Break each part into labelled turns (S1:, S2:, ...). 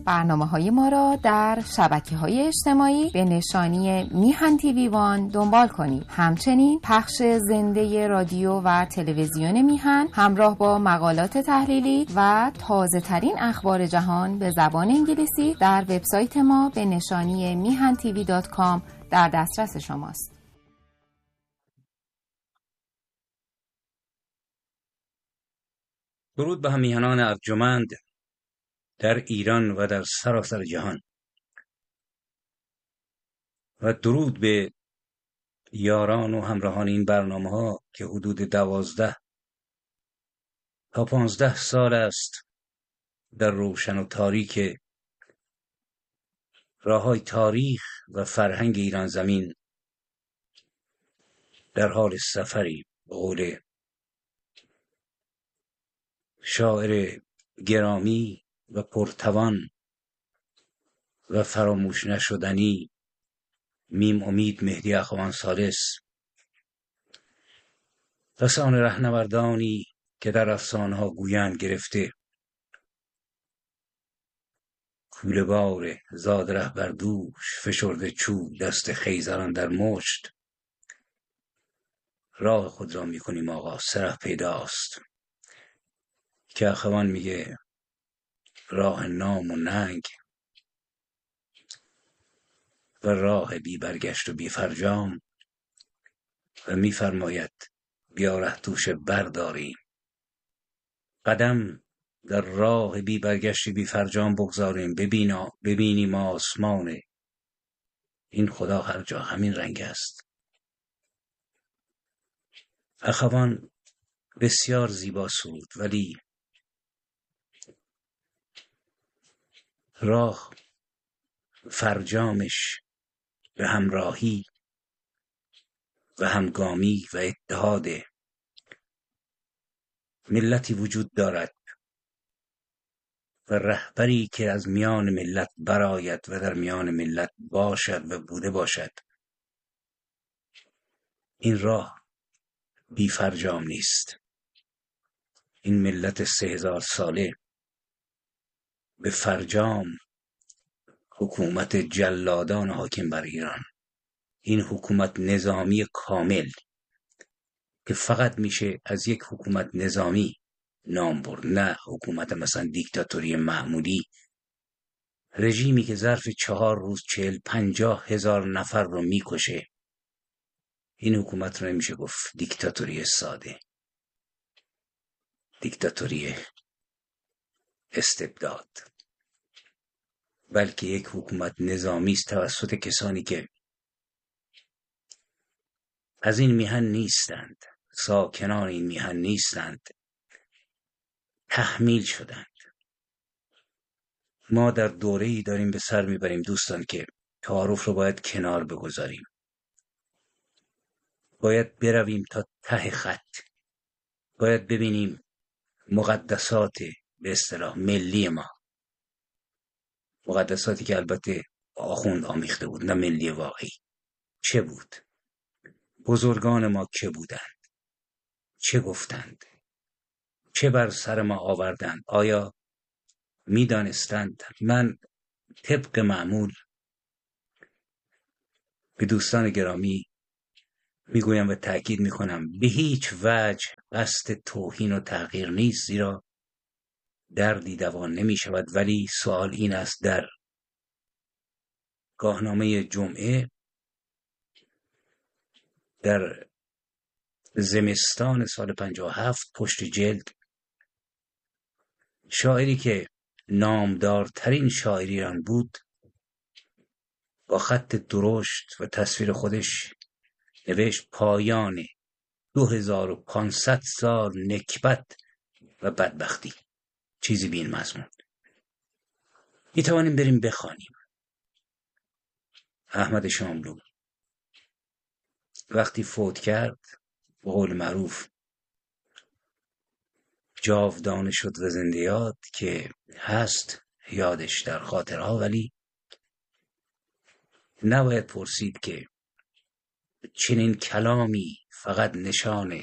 S1: برنامه‌های ما را در شبکه‌های اجتماعی به نشانی میهن تیوی وان دنبال کنید. همچنین پخش زنده رادیو و تلویزیون میهن همراه با مقالات تحلیلی و تازه‌ترین اخبار جهان به زبان انگلیسی در وبسایت ما به نشانی mihantv.com در دسترس شماست.
S2: درود به همیهنان ارجمند در ایران و در سراسر جهان و درود به یاران و همراهان این برنامه ها که حدود 12 تا 15 سال است در روشن و تاریک راههای تاریخ و فرهنگ ایران زمین در حال سفری، به قول شاعر گرامی و پرتوان و فراموش نشدنی میم امید مهدی اخوان ثالث، رسان رهنوردانی که در افسانه‌ها گویند گرفته کوله بار زاد ره بر دوش، فشرده چوب دست خیزران در مشت، راه خود را میکنیم آقا سرح پیداست، که اخوان میگه راه نام و ننگ و راه بی برگشت و بی فرجام، و میفرماید بیا ره توش برداریم، قدم در راه بی برگشت بی فرجام بگذاریم، ببینیم آسمان این خدا هر جا همین رنگ است. اخوان بسیار زیبا سرود، ولی راه فرجامش به همراهی و همگامی و اتحاد ملتی وجود دارد و رهبری که از میان ملت برآید و در میان ملت باشد و بوده باشد. این راه بی فرجام نیست. این ملت 3000 ساله به فرجام حکومت جلادان حاکم بر ایران، این حکومت نظامی کامل که فقط میشه از یک حکومت نظامی نام برد، نه حکومت مثلا دیکتاتوری معمولی، رژیمی که ظرف 4 روز 40-50 هزار نفر رو میکشه. این حکومت رو نمیشه گفت دیکتاتوری ساده، دیکتاتوری استبداد، بلکه یک حکومت نظامی است توسط کسانی که از این میهن نیستند، ساکنان این میهن نیستند، تحمیل شدند. ما در دوره‌ای داریم به سر میبریم دوستان که تعارف رو باید کنار بگذاریم، باید برویم تا ته خط، باید ببینیم مقدسات به اصطلاح ملی ما، مقدساتی که البته آخوند آمیخته بود، نه ملی واقعی، چه بود؟ بزرگان ما که بودند؟ چه گفتند؟ چه بر سر ما آوردند؟ آیا میدانستند؟ من طبق معمول به دوستان گرامی میگویم و تأکید میکنم، به هیچ وجه قصد توهین و تحقیر نیست، زیرا دردی دوان نمیشود. ولی سوال این است، در گاهنامه جمعه در زمستان سال 57 پشت جلد، شاعری که نامدارترین شاعر ایران بود با خط درشت و تصویر خودش نوشت پایان 2500 سال نکبت و بدبختی، چیزی بین مضمون. میتوانیم بریم بخوانیم. احمد شاملو وقتی فوت کرد، به قول معروف جاودانه شد و زنده یاد، که هست یادش در خاطرها، ولی نباید پرسید که چنین کلامی فقط نشان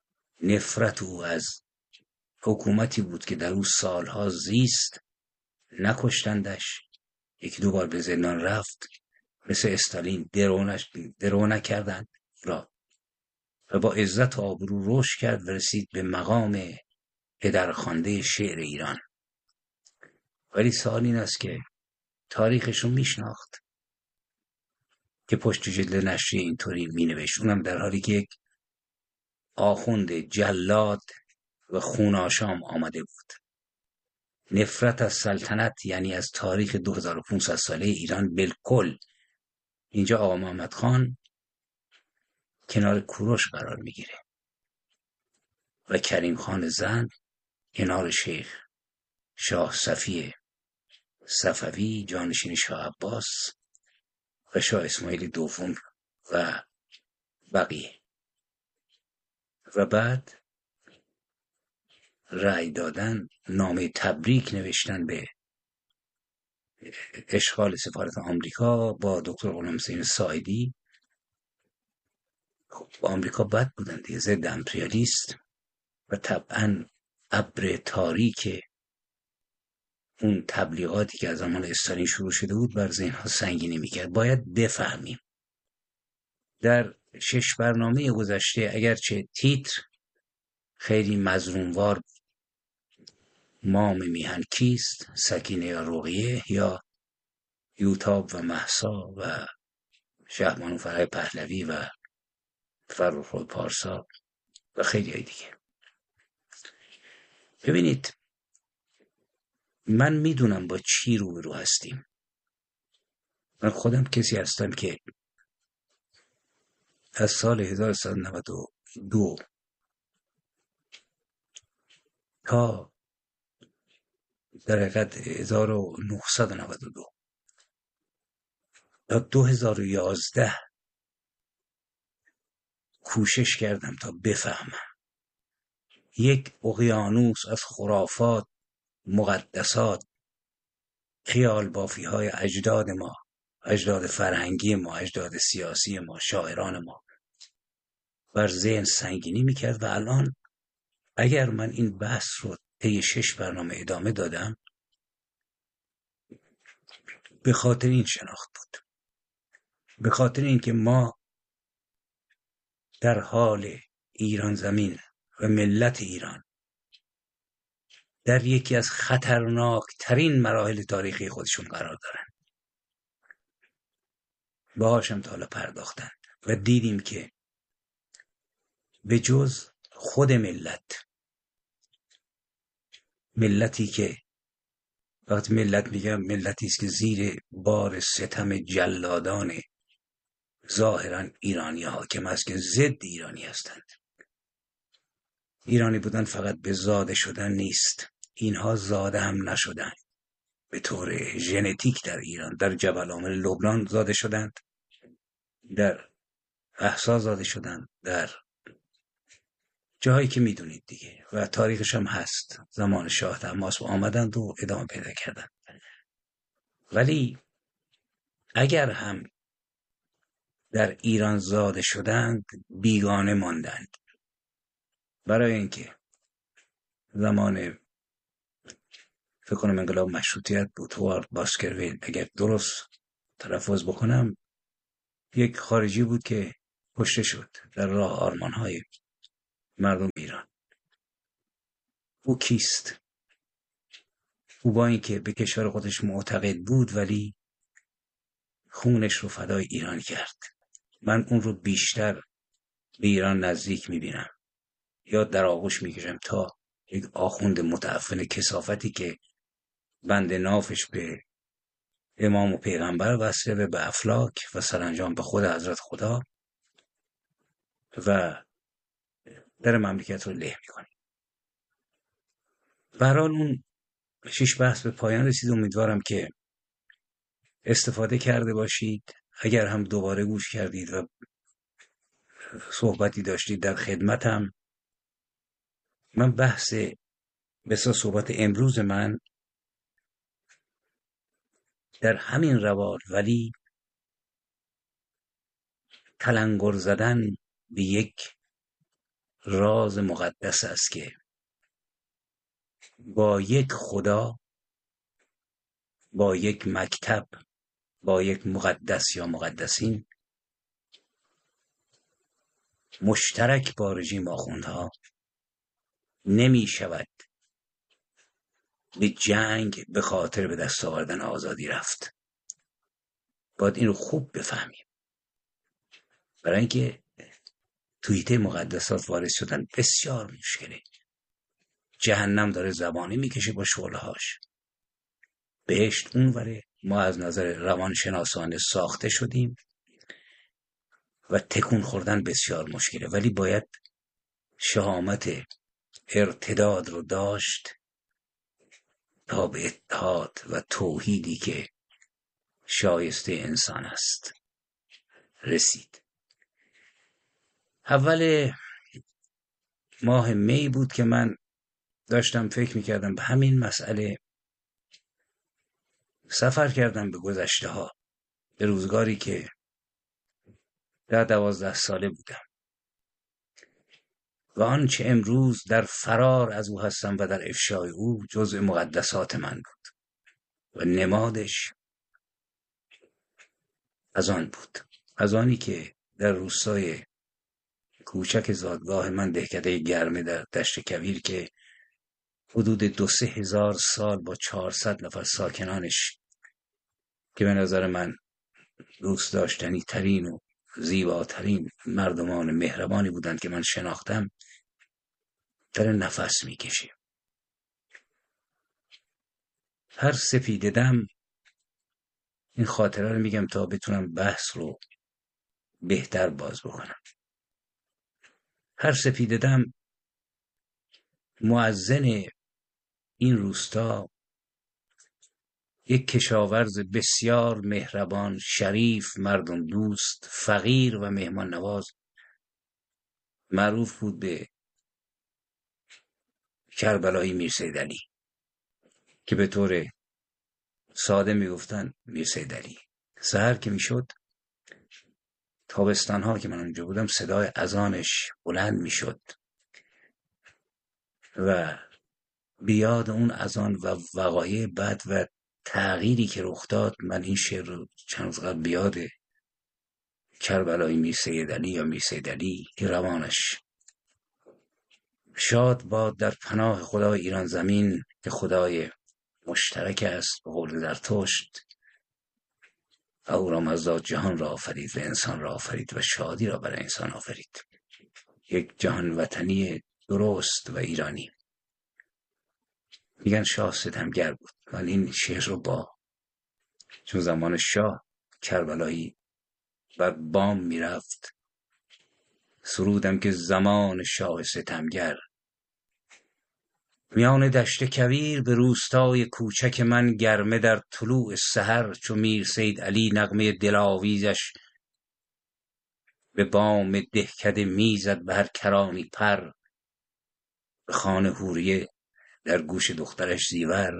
S2: نفرت او از حکومتی بود که در او سالها زیست نکشتندش، یکی دو بار به زندان رفت، مثل استالین درو نکردند را و با عزت و آبرو رشد کرد و رسید به مقام پدرخوانده شعر ایران. ولی سوال این است که تاریخشون میشناخت که پشت جلد نشریه اینطوری مینوشت، اونم در حالی که یک آخوند جلاد و خوناشام آمده بود. نفرت از سلطنت، یعنی از تاریخ 2500 ساله ایران بالکل. اینجا آقا محمد خان کنار کوروش قرار میگیره و کریم خان زند کنار شیخ شاه صفی صفوی جانشین شاه عباس و شاه اسماعیل دوم و بقیه. و بعد رأی دادن، نامه تبریک نوشتن به اشغال سفارت آمریکا با دکتر غلامحسین ساعدی. خب آمریکا بد بودن دیگه، ضد امپریالیست و طبعا ابر تاریک اون تبلیغاتی که از زمان استالین شروع شده بود بر ذهن‌ها سنگینی میکرد. باید بفهمیم در 6 برنامه گذشته اگرچه تیتر خیلی مظلوموار، مام میهن کیست، سکینه یا رقیه یا یوتاب و مهسا و شهبانو فرح پهلوی و فرخ پارسا و خیلی های دیگه. ببینید من میدونم با چی روبرو هستیم. من خودم کسی هستم که از سال 1392 تا در حقیقت 1992 تا 2011 کوشش کردم تا بفهمم یک اقیانوس از خرافات، مقدسات، خیال بافی های اجداد ما، اجداد فرهنگی ما، اجداد سیاسی ما، شاعران ما بر ذهن سنگینی میکرد. و الان اگر من این بحث رو طی 6 برنامه ادامه دادم به خاطر این شناخت بود، به خاطر این که ما در حال ایران زمین و ملت ایران در یکی از خطرناکترین مراحل تاریخی خودشون قرار دارن. باهاشم تا حالا پرداختند و دیدیم که به جز خود ملتی که وقتی ملت میگم ملتی است که زیر بار ستم جلادان ظاهرا ایرانی حاکم است که ضد ایرانی هستند. ایرانی بودن فقط به زاده شدن نیست، اینها زاده هم نشدند. به طور ژنتیک در ایران، در جبل عامر لبنان زاده شدند، در احسا زاده شدند، در جاهایی که میدونید دیگه و تاریخش هم هست. زمان شاه طهماسب آمدند و ادامه پیدا کردند. ولی اگر هم در ایران زاده شدند بیگانه ماندند، برای اینکه زمان فکر کنم انقلاب مشروطیت بود، هوارد باسکرویل اگر درست تلفظ بکنم، یک خارجی بود که کشته شد در راه آرمان‌های مردم ایران. او کیست؟ او با اینکه به کشور خودش معتقد بود ولی خونش رو فدای ایران کرد. من اون رو بیشتر به ایران نزدیک میبینم یا در آغوش میکشم تا یک آخوند متعفن کثافتی که بند نافش به امام و پیغمبر وصله و به افلاک و سرانجام به خود حضرت خدا و در مملکت رو له میکنه. برحال اون 6 بحث به پایان رسید. امیدوارم که استفاده کرده باشید. اگر هم دوباره گوش کردید و صحبتی داشتید در خدمتم. من بحث بسیار صحبت امروز من در همین روال ولی تلنگر زدن به یک راز مقدس است که با یک خدا با یک مکتب، با یک مقدس یا مقدسین مشترک با رژیم آخوندها نمی شود به جنگ به خاطر به دست آوردن آزادی رفت. باید این رو خوب بفهمیم، برای اینکه توییته مقدسات وارد شدن بسیار مشکله. جهنم داره زبانه میکشه با شعله‌هاش، بهشت اونوره. ما از نظر روانشناسانه ساخته شدیم و تکون خوردن بسیار مشکله، ولی باید شهامت ارتداد رو داشت تا به اتحاد و توحیدی که شایسته انسان است رسید. اول ماه می بود که من داشتم فکر میکردم به همین مسئله. سفر کردم به گذشته ها، به روزگاری که در 12 ساله بودم و آنچه امروز در فرار از او هستم و در افشای او جزء مقدسات من بود و نمادش از آن بود. از آنی که در روستای کوچک زادگاه من، دهکده گرمه در دشت کویر، که حدود 2-3 هزار سال با 400 نفر ساکنانش که به نظر من دوست داشتنی ترین و زیباترین مردمان مهربانی بودند که من شناختم، داره نفس میکشه. هر سپیده دم این خاطره رو میگم تا بتونم بحث رو بهتر باز بکنم. هر سپیده دم مؤذن این روستا، یک کشاورز بسیار مهربان، شریف، مردم دوست، فقیر و مهمان نواز، معروف بود به کربلایی میرسید علی، که به طور ساده میگفتن میرسید علی. سحر که میشد، تابستان ها که من اونجا بودم، صدای اذانش بلند میشد و بیاد اون اذان و وقایع بعد و تغییری که رخ داد، من این شعر رو چند روز قبل بیاد کربلایی میرسید علی یا میرسید علی که روانش شاد باد در پناه خدای ایران زمین که خدای مشترک است به قول زرتشت، او را مزداد جهان را آفرید و انسان را آفرید و شادی را برای انسان آفرید. یک جهان وطنی درست و ایرانی. میگن شاه ستمگر بود. من این شعر رو چون زمان شاه کربلایی بر بام میرفت سرودم که زمان شاه ستمگر، میان دشت کویر به روستای کوچک من، گرمه در طلوع سحر چو میر سید علی نغمه دلاویزش به بام دهکده میزد به هر کرانی پر، به خانه حوریه در گوش دخترش زیور،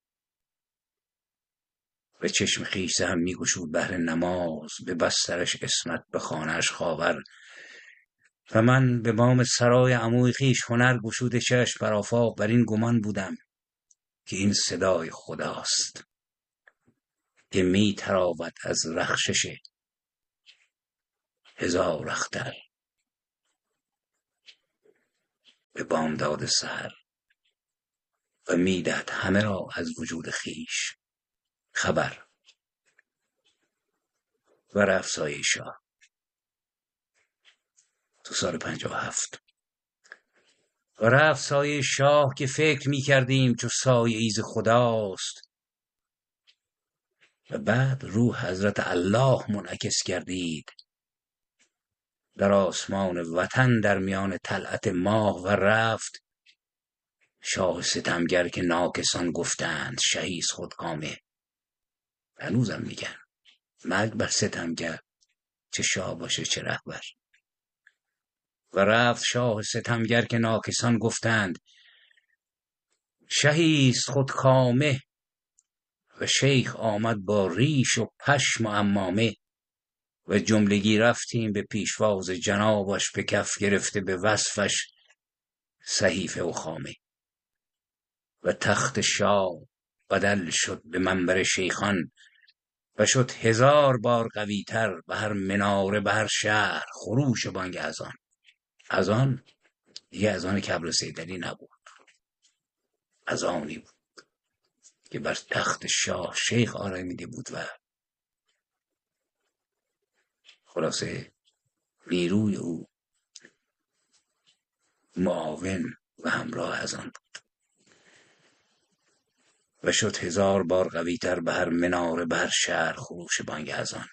S2: به چشم خویش هم میگشود بهر نماز، به بسترش عصمت به خانهش خاور. و من به بام سرای عموی خویش هنر گشوده چشم بر آفاق، بر این گمان بودم که این صدای خداست که می تراود از رخشش هزار اختر. به بامداد سحر و میدهد همه را از وجود خویش خبر. و رفت سایه شاه تو سال 57. و رفت سایه شاه که فکر می کردیم چو سایه ایز خداست، و بعد روح حضرت الله منعکس گردید در آسمان وطن در میان طلعت ماه. و رفت شاه ستمگر که ناکسان گفتند شهیست خودکامه. هنوزم میگن مرگ بر ستمگر، چه شاه باشه چه رهبر. و رفت شاه ستمگر که ناکسان گفتند شهیست خودکامه. و شیخ آمد با ریش و پشم و عمامه، و جملگی رفتیم به پیشواز جنابش، به کف گرفته به وصفش صحیفه و خامه. و تخت شاه بدل شد به منبر شیخان و شد 1000 بار قویتر به هر مناره به هر شهر خروش بانگ اذان. اذان دیگه اذان کبر سیدعلی نبود، اذانی بود که بر تخت شاه شیخ آرامیده بود و خلاصه نیروی او معاون و همراه اذان بود. و شد 1000 بار قویتر به هر مناره به هر شهر خروش بانگ اذان.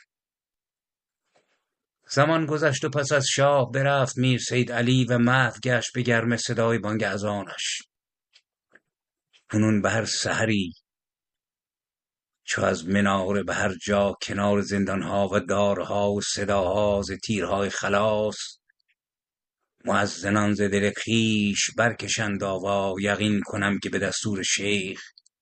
S2: زمان گذشت و پس از شاه برفت میر سید علی و محو گشت به گرم صدای بانگ اذانش. کنون به هر سحری چو از مناره به هر جا کنار زندانها و دارها و صداها ز تیرهای خلاص مؤذنان ز دل خویش برکشند آوا. یقین کنم که به دستور شیخ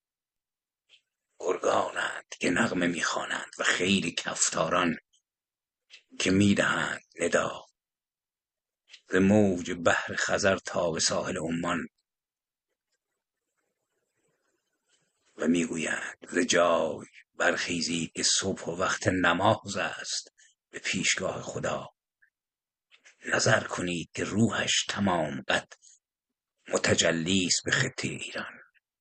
S2: گرگانند که نغمه میخوانند و خیلی کفتاران که میدهند ندا. ز موج بحر خزر تا به ساحل عمان و میگویند ز جای برخیزید که صبح و وقت نماز است به پیشگاه خدا. نظر کنید که روحش تمام قد متجلی است به خطه ایران.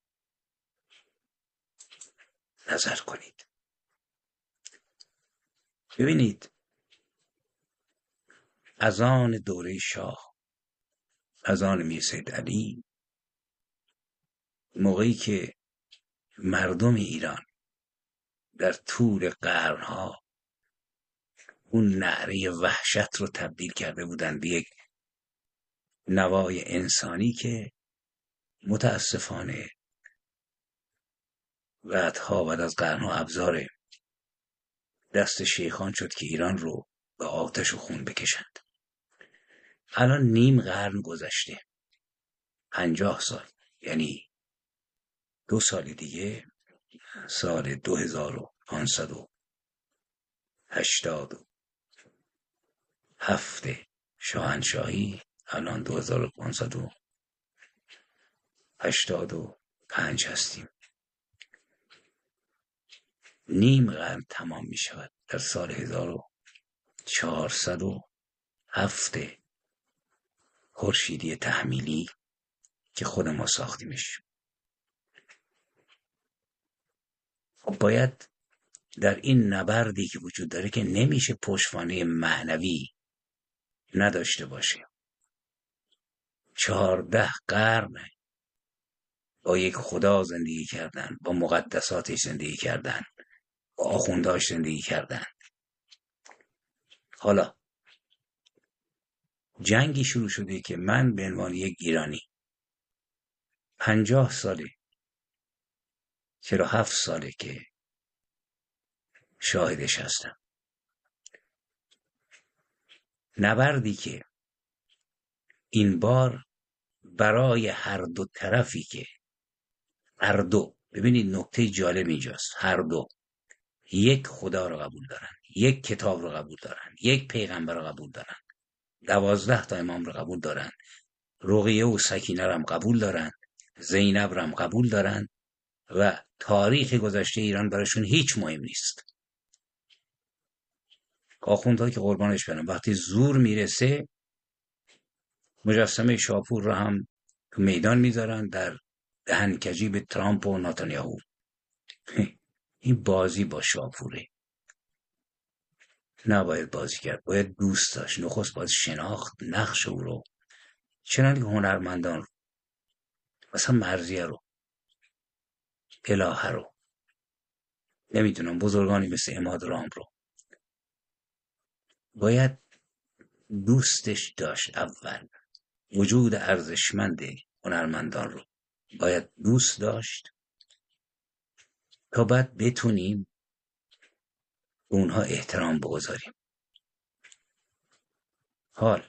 S2: نظر کنید. ببینید اذان دوره شاه، اذان میر سید علی، موقعی که مردم ایران در طول قرنها اون نعره وحشت رو تبدیل کرده بودن به یک نوای انسانی که متاسفانه بعد از قرنها ابزار دست شیخان شد که ایران رو به آتش و خون بکشند. الان نیم قرن گذشته، 50 سال، یعنی 2 سال دیگه سال 2587 شاهنشاهی، الان 2585 هستیم. نیم قرن تمام می شود در سال 1407 خورشیدی تحمیلی که خود ما ساختیمش. باید در این نبردی که وجود داره که نمیشه پشتوانه معنوی نداشته باشه. 14 قرن با یک خدا زندگی کردن، با مقدساتش زندگی کردن، با آخوندهاش زندگی کردن. حالا جنگی شروع شده که من به عنوان یک ایرانی 50 ساله 47 ساله که شاهدش هستم. نبردی که این بار برای هر دو طرفی که هر دو، ببینید نکته جالب اینجاست، هر دو یک خدا رو قبول دارن، یک کتاب رو قبول دارن، یک پیغمبر رو قبول دارن، 12 تا امام رو قبول دارن، رقیه و سکینه رو هم قبول دارن، زینب رو هم قبول دارن و تاریخ گذشته ایران براشون هیچ مهم نیست. آخوندها که قربانش برن وقتی زور میرسه مجسمه شاپور رو هم تو میدان میذارن در دهنکجی به ترامپ و نتانیاهو. این بازی با شاپوره. نباید بازی کرد، باید دوست داشت. نخست باید شناخت نقش او رو، چنانکه هنرمندان رو، مثلا مرضیه رو، الهه رو، نمیدونم بزرگانی مثل عماد رام رو باید دوستش داشت. اول وجود ارزشمند هنرمندان رو باید دوست داشت تا بعد بتونیم اونها احترام بگذاریم. حال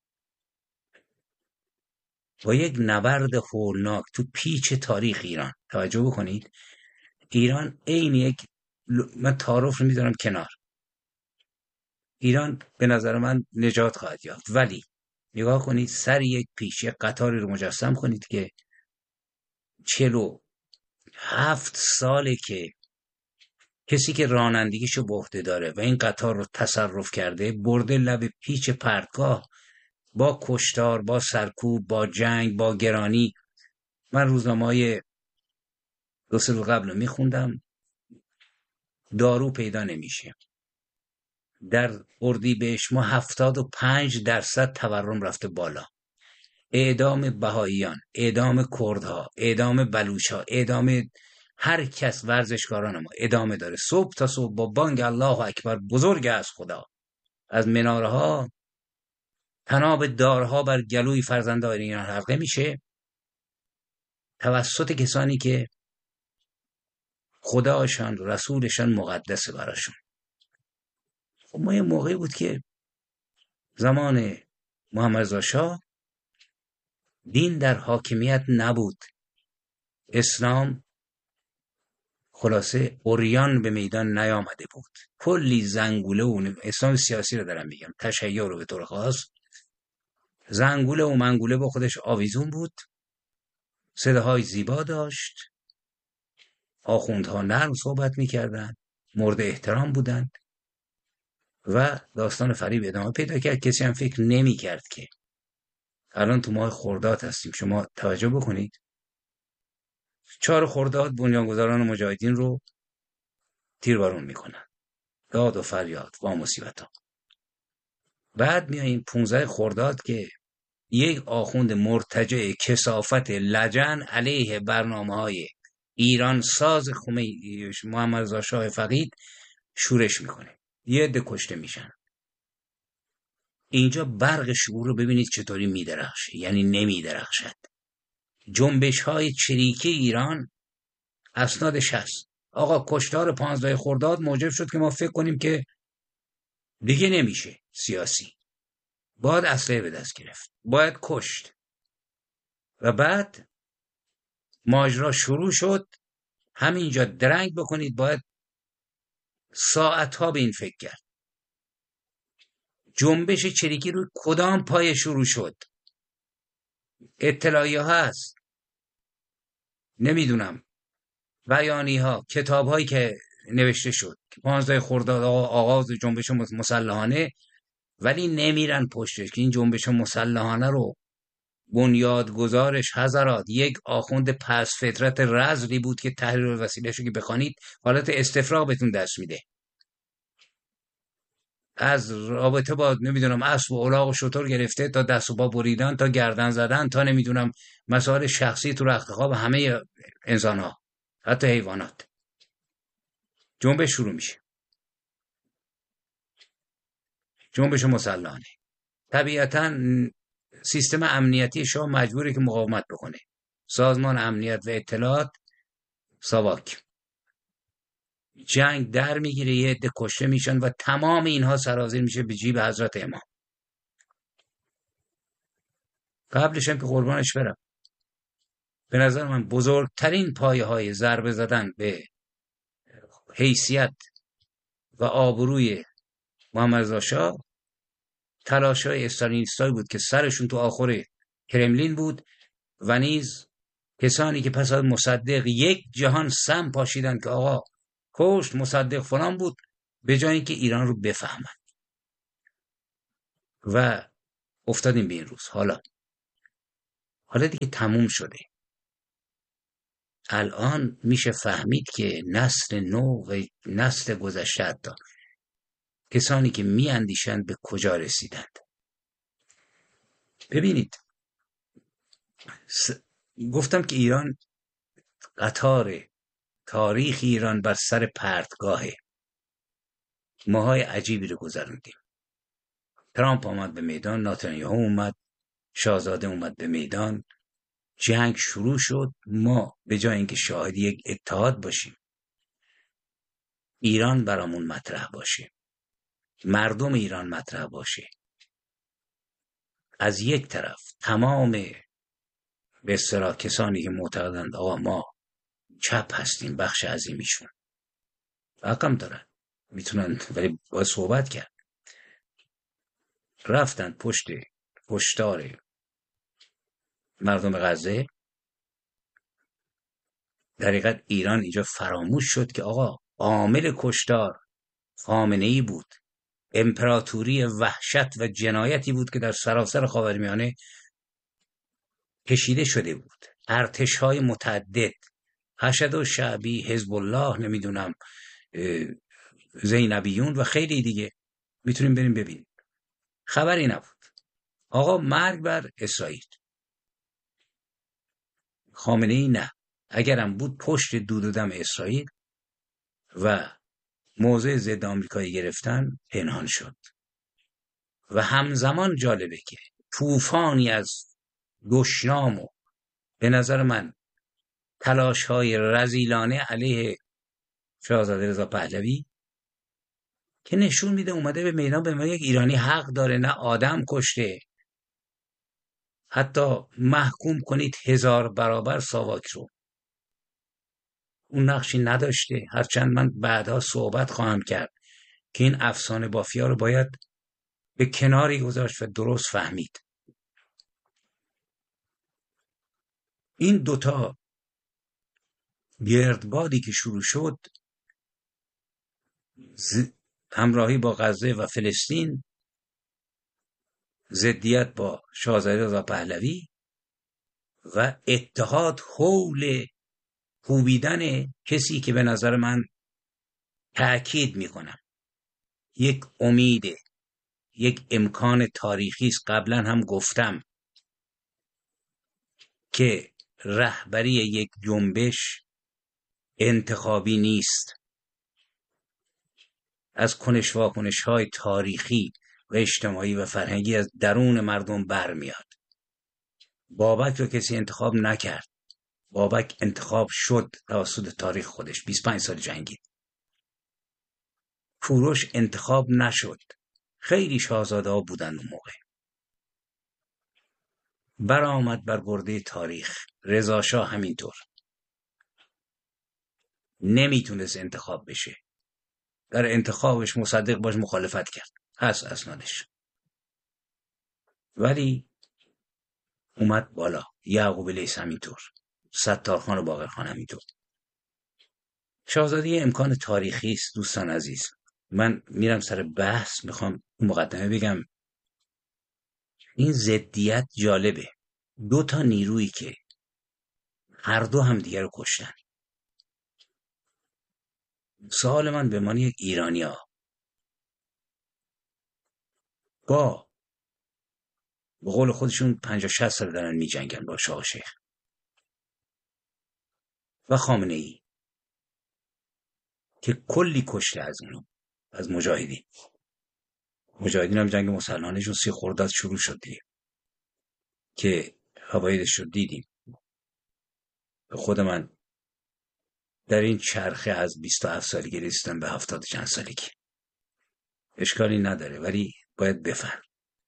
S2: با یک نبرد هولناک تو پیچ تاریخ ایران، توجه بکنید، ایران عین یک من تعارف رو میذارم کنار، ایران به نظر من نجات خواهد یافت، ولی نگاه کنید سر یک پیش یک قطاری رو مجسم کنید که 40 7 ساله که کسی که رانندگیشو به عهده داره و این قطار رو تصرف کرده برده لب پیچ پرتگاه با کشتار، با سرکوب، با جنگ، با گرانی. من روزنامه‌های 2-3 روز قبل رو میخوندم، دارو پیدا نمیشه. در اردیبهشت ماه 75% تورم رفته بالا. اعدام بهائیان، اعدام کردها، اعدام بلوچها، اعدام هر کس، ورزشکاران ما ادامه داره. صبح تا صبح با بانگ الله اکبر بزرگ از خدا از مناره ها طناب دارها بر گلوی فرزندان ایران حلقه میشه توسط کسانی که خداشان رسولشان مقدسه براشون. خب ما یه موقعی بود که زمان محمد رضا شاه دین در حاکمیت نبود، اسلام خلاصه اوریان به میدان نیامده بود، کلی زنگوله و اسلام سیاسی رو دارم میگم، تشیع رو به طور خاص زنگوله و منگوله با خودش آویزون بود، صداهای زیبا داشت، آخوندها نرم صحبت میکردن، مورد احترام بودند و داستان فریب ادامه پیدا کرد. کسی هم فکر نمیکرد که الان تو ماه خرداد هستیم، شما توجه بکنید 4 خرداد بنیانگذاران مجاهدین رو تیربارون میکنن، داد و فریاد و مصیبت ها. بعد میاییم 15 خرداد که یک آخوند مرتجع کثافت لجن علیه برنامه‌های ایران ساز محمد رضا شاه فقید شورش میکنه، یه عده کشته میشن. اینجا برق شعور رو ببینید چطوری میدرخشه، یعنی نمیدرخشد. جنبش های چریکی ایران اسناد 60. آقا کشتار 15 خرداد موجب شد که ما فکر کنیم که دیگه نمیشه سیاسی، باید اسلحه به دست گرفت، باید کشت. و بعد ماجرا شروع شد. همینجا درنگ بکنید، باید ساعتها به این فکر کرد جنبش چریکی رو کدام پای شروع شد. اطلاعیه هست، نمیدونم، بیانی ها، کتاب هایی که نوشته شد 15 خرداد آغاز جنبش مسلحانه، ولی نمیرن پشتش که این جنبش مسلحانه رو بنیادگذارش حضرات یک آخوند پس فطرت رذلی بود که تحریر الوسیله شو که بخوانید حالت استفراغ بهتون دست میده. از رابطه با نمیدونم اسب و الاغ و شتر گرفته تا دست و پا بریدن تا گردن زدن تا نمیدونم مسائل شخصی تو رخت خواب همه انسان ها حتی حیوانات. جنبش شروع میشه، جنبش مسلحانه. طبیعتاً سیستم امنیتی شاه مجبوره که مقاومت بکنه. سازمان امنیت و اطلاعات ساواک، جنگ در میگیره، یه عده کشته میشن و تمام اینها سرازیر میشه به جیب حضرت امام. قبلش هم که قربانش برم، به نظر من بزرگترین پایه های ضربه زدن به حیثیت و آبروی محمد رضا شاه تلاش‌های استالینیستایی بود که سرشون تو آخر کرملین بود و نیز کسانی که پس از مصدق یک جهان سم پاشیدن که آقا کشت مصدق فلان بود، به جای اینکه ایران رو بفهمن و افتادیم به این روز. حالا دیگه تموم شده. الان میشه فهمید که نسل نو و نسل گذشته حتی کسانی که میاندیشند به کجا رسیدند. ببینید گفتم که ایران قطار تاریخ ایران بر سر پرتگاهه. ماهای عجیبی رو گذروندیم. ترامپ آمد به میدان، نتانیاهو اومد، شاهزاده اومد به میدان، جنگ شروع شد. ما به جای اینکه شاهد یک اتحاد باشیم، ایران برامون مطرح باشه، مردم ایران مطرح باشه، از یک طرف تمام به اصطلاح کسانی که معتقدند آقا ما چپ هستیم، بخش عظیمیشون حقم دارن، میتونن، ولی باید صحبت کرد، رفتن پشت کشتار مردم غزه در حقیقت ایران اینجا فراموش شد که آقا عامل کشتار خامنه‌ای بود، امپراتوری وحشت و جنایتی بود که در سراسر خاورمیانه کشیده شده بود. ارتش‌های متعدد، حشد و شعبی، حزب الله، نمیدونم زینبیون و خیلی دیگه، میتونیم بریم ببینیم. خبری نبود. آقا مرگ بر اسرائیل. خامنه‌ای نه، اگرم بود پشت دود و دم اسرائیل و موضع ضد آمریکایی گرفتن پنهان شد. و همزمان جالبه که طوفانی از دشنام و به نظر من تلاش‌های رذیلانه علیه شاهزاده رضا پهلوی که نشون میده اومده به میدان به ما یک ایرانی حق داره، نه آدم کشته، حتی محکوم کنید 1000 برابر ساواک رو. اون نقشی نداشته، هرچند من بعدها صحبت خواهم کرد که این افسانه بافیا رو باید به کناری گذاشت و درست فهمید. این دوتا گردبادی که شروع شد، همراهی با غزه و فلسطین، ضدیت با شاهزاده رضا پهلوی و اتحاد حول کوبیدن کسی که به نظر من تأکید میکنم یک امید، یک امکان تاریخی است. قبلا هم گفتم که رهبری یک جنبش انتخابی نیست، از کنش واکنش های تاریخی و اجتماعی و فرهنگی از درون مردم برمیاد. بابک رو کسی انتخاب نکرد، بابک انتخاب شد توسط تاریخ خودش. 25 سال جنگید. کوروش انتخاب نشد، خیلی شاهزاده ها بودن اون موقع. برآمد بر برده تاریخ. رضا شاه همینطور نمیتونست انتخاب بشه، در انتخابش مصدق باش مخالفت کرد، هست اسنادش، ولی اومد بالا. یعقوب لیث همینطور، ستارخان و باقرخان همینطور. شاهزاده امکان تاریخی است. دوستان عزیز، من میرم سر بحث، میخوام مقدمه بگم. این ضدیت جالبه، دو تا نیرویی که هر دو هم دیگر رو کشتن. سوال من به معنی یک ایرانی ها با به قول خودشون 50-60 سال دارن می جنگن با شاه شیخ و خامنه ای که کلی کشته از اونو، از مجاهدین هم جنگ مسلمانشون 30 خرداد شروع شد دیگه که فوایدش رو دیدیم. خود من در این چرخه از 27 سالگی رسیدم به 70 چند سالگی. اشکالی نداره، ولی باید بفهم.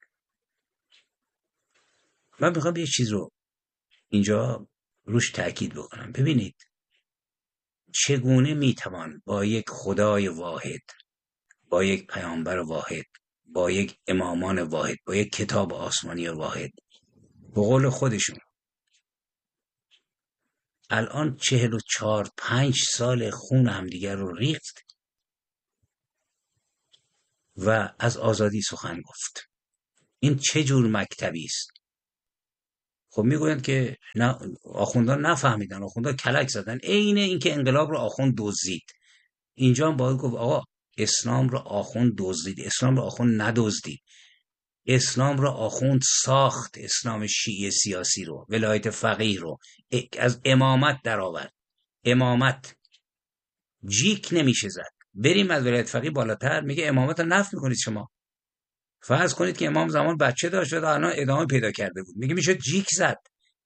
S2: من میخوام یه چیز رو اینجا روش تأکید بکنم. ببینید چگونه میتوان با یک خدای واحد، با یک پیامبر واحد، با یک امامان واحد، با یک کتاب آسمانی واحد، به قول خودشون الان 44-5 سال خون همدیگر رو ریخت و از آزادی سخن گفت. این چه جور مکتبی است؟ خب میگویند که نه، آخوندان نفهمیدن، آخوندان کلک زدن. عین این که انقلاب رو آخوند دزدید. اینجا هم باید گفت آقا اسلام رو آخوند دزدید، اسلام رو آخوند ندزدید. اسلام رو آخوند ساخت، اسلام شیعه سیاسی رو، ولایت فقیه رو از امامت در آورد. امامت جیک نمیشه زد. بریم از ولایت فقیه بالاتر، میگه امامت رو نفی میکنید شما. فرض کنید که امام زمان بچه داشت و الان ادامه پیدا کرده بود، میگه میشه جیک زد.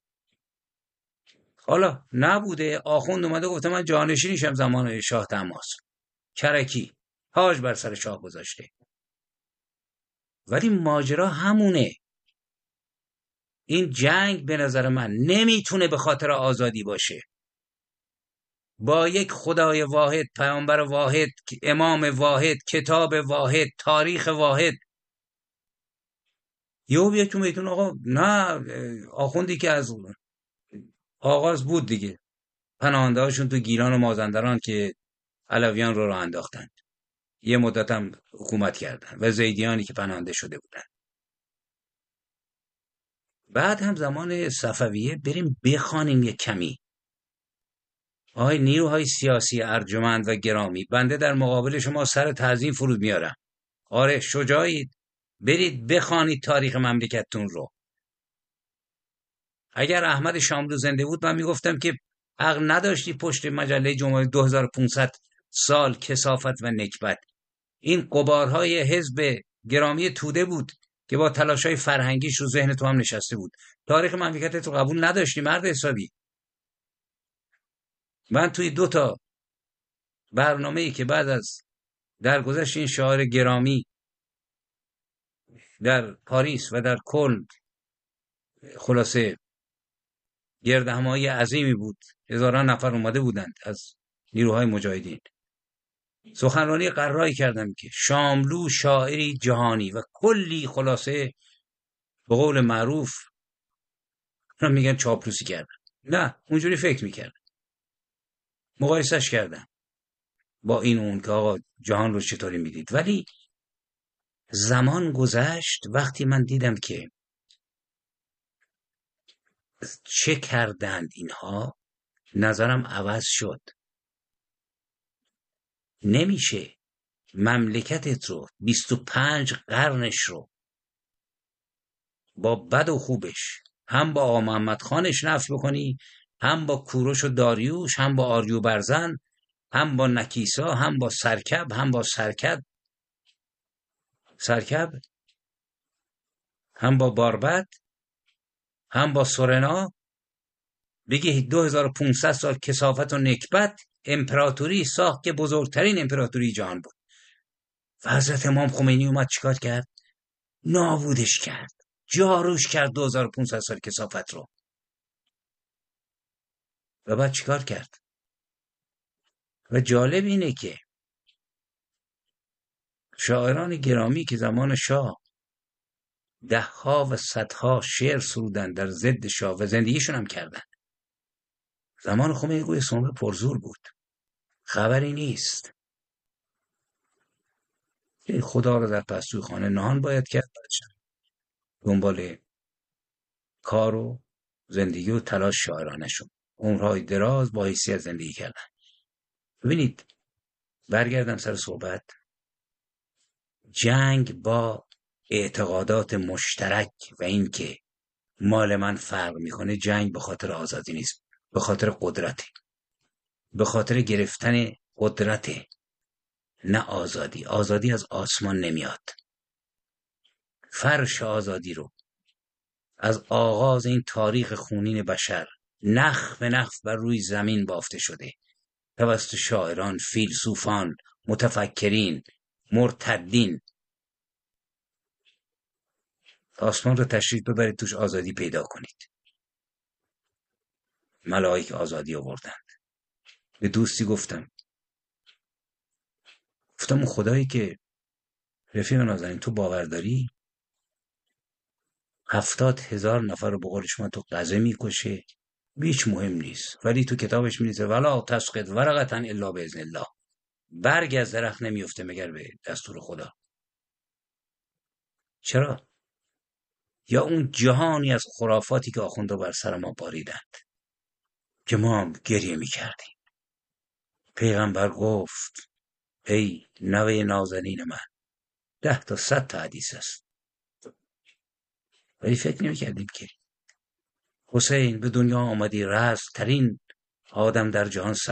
S2: حالا نبوده، آخوند اومده گفته من جانشینشم زمان شاه طهماسب، کرکی تاج بر سر شاه گذاشته. ولی ماجرا همونه. این جنگ به نظر من نمیتونه به خاطر آزادی باشه. با یک خدای واحد، پیامبر واحد، امام واحد، کتاب واحد، تاریخ واحد، یهو بیاد تو میتون آقا نه، آخوندی که از آغاز بود دیگه، پناهنده هاشون تو گیلان و مازندران که علویان رو راه انداختند. یه مدت هم حکومت کردن و زیدیانی که پناهنده شده بودن. بعد هم زمان صفویه بریم بخوانیم یک کمی. آهای نیروهای سیاسی ارجمند و گرامی، بنده در مقابل شما سر تعظیم فرود میارم. آره شجاعید، برید بخوانید تاریخ مملکتتون رو. اگر احمد شاملو زنده بود من میگفتم که حق نداشتی پشت مجله جمهوری 2500 سال کثافت و نکبت. این غبارهای حزب گرامی توده بود که با تلاشای فرهنگیش رو ذهن تو هم نشسته بود. تاریخ مملکتت رو قبول نداشتی مرد حسابی. من توی 2 برنامه‌ای که بعد از درگذشت این شاعر گرامی در پاریس و در کلن، خلاصه گردهمایی عظیمی بود، هزاران نفر اومده بودند از نیروهای مجاهدین، سخنرانی قرایی کردم که شاملو شاعری جهانی و کلی خلاصه به قول معروف میگن چاپلوسی کردم. نه اونجوری فکر میکردم، مقایسش کردم با این اون که آقا جهان رو چطوری میدید. ولی زمان گذشت، وقتی من دیدم که چه کردند اینها، نظرم عوض شد. نمیشه مملکتت رو 25 قرنش رو با بد و خوبش، هم با آقا محمد خانش نفی بکنی، هم با کوروش و داریوش، هم با آریو برزن، هم با نکیسا، هم با سرکب، هم با سرکب، هم با باربد، هم با سورنا، بگی 2500 سال کثافت و نکبت امپراتوری ساخت که بزرگترین امپراتوری جهان بود. و حضرت امام خمینی اومد چیکار کرد؟ نابودش کرد، جاروش کرد 2500 سال کثافت رو. و بعد چیکار کرد؟ و جالب اینه که شاعران گرامی که زمان شاه دهها و صدها شعر سرودن در ضد شاه و زندگیشون هم کردن، زمان خمینی گوی سمر پرزور بود، خبری نیست. خدا رو در پستوی خانه نهان باید کرد، دنبال کار و زندگی و تلاش شاعرانشون عمرهای دراز با حیثیت زندگی کردن. ببینید، برگردم سر صحبت. جنگ با اعتقادات مشترک و این که مال من فرق میکنه، جنگ به خاطر آزادی نیست، به خاطر قدرته، به خاطر گرفتن قدرته، نه آزادی. آزادی از آسمان نمیاد. فرش آزادی رو از آغاز این تاریخ خونین بشر نخ به نخ بر روی زمین بافته شده توسط شاعران، فیلسوفان، متفکرین، مرتدین. آسمان رو تشریف ببرید توش آزادی پیدا کنید. ملائک آزادی آوردند. به دوستی گفتم اون خدایی که رفیق نازنین تو باور داری 70,000 نفر رو به قول شما تو غزه میکشه، هیچ مهم نیست، ولی تو کتابش می‌نویسه ولا تسقط ورقة الا باذن الله، برگ از درخت نمیفته مگر به دستور خدا. چرا؟ یا اون جهانی از خرافاتی که آخونده بر سر ما باریدند که ما هم گریه میکردیم. پیغمبر گفت ای نوه نازنین من، 10 تا 100 تا حدیث است، ولی فکر نمیکردیم که حسین به دنیا آمدی رزق ترین آدم در جهان